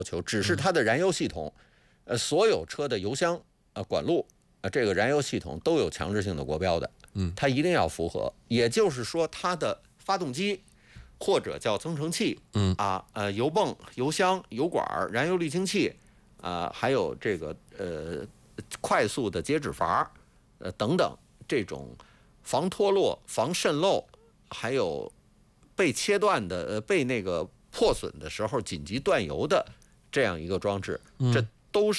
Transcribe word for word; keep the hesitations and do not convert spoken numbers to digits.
求，只是它的燃油系统，呃，所有车的油箱、呃管路、呃这个燃油系统都有强制性的国标的， 嗯， 它一定要符合。也就是说，它的发动机或者叫增程器， 嗯啊，呃，油泵、油箱、油管、燃油滤清器，啊、还有这个呃快速的接止阀，呃等等这种防脱落、防渗漏，还有被切断的、呃被那个破损的时候紧急断油的这样一个装置，这都是。